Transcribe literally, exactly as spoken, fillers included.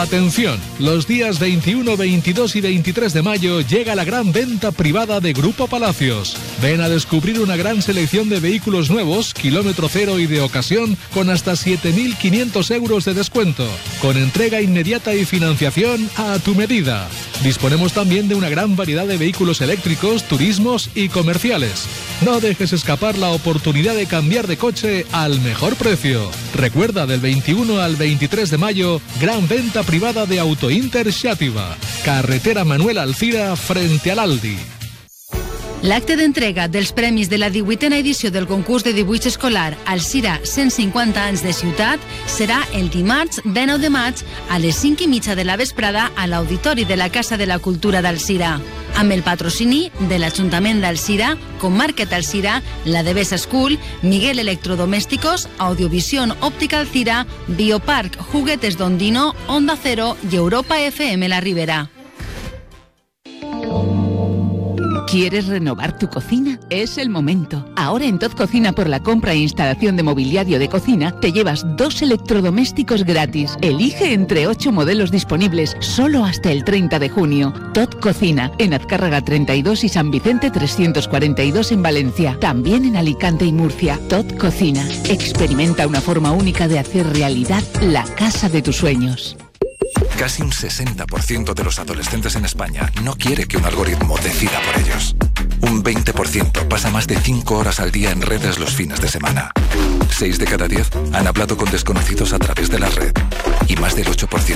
Atención, los días veintiuno, veintidós y veintitrés de mayo llega la gran venta privada de Grupo Palacios. Ven a descubrir una gran selección de vehículos nuevos, kilómetro cero y de ocasión, con hasta siete mil quinientos euros de descuento, con entrega inmediata y financiación a tu medida. Disponemos también de una gran variedad de vehículos eléctricos, turismos y comerciales. No dejes escapar la oportunidad de cambiar de coche al mejor precio. Recuerda, del veintiuno al veintitrés de mayo, gran venta privada de Auto Inter Xàtiva. Carretera Manuel Alcira, frente al Aldi. L'acte d'entrega dels premis de la divuitena edició del concurs de dibuix escolar Alcira cent cinquanta anys de ciutat serà el dimarts dinou de maig a les cinc i mitja de la vesprada a l'Auditori de la Casa de la Cultura d'Alcira, amb el patrocini de l'Ajuntament d'Alcira, Comarket Alcira, la Devesa School, Miguel Electrodomésticos, Audiovisión Óptica Alcira, Biopark Juguetes Dondino, Onda Cero y Europa F M La Ribera. ¿Quieres renovar tu cocina? Es el momento. Ahora en Tot Cocina, por la compra e instalación de mobiliario de cocina, te llevas dos electrodomésticos gratis. Elige entre ocho modelos disponibles solo hasta el treinta de junio. Tot Cocina, en Azcárraga treinta y dos y San Vicente trescientos cuarenta y dos en Valencia. También en Alicante y Murcia. Tot Cocina. Experimenta una forma única de hacer realidad la casa de tus sueños. Casi un sesenta por ciento de los adolescentes en España no quiere que un algoritmo decida por ellos. Un veinte por ciento pasa más de cinco horas al día en redes los fines de semana. seis de cada diez han hablado con desconocidos a través de la red. Y más del ocho por ciento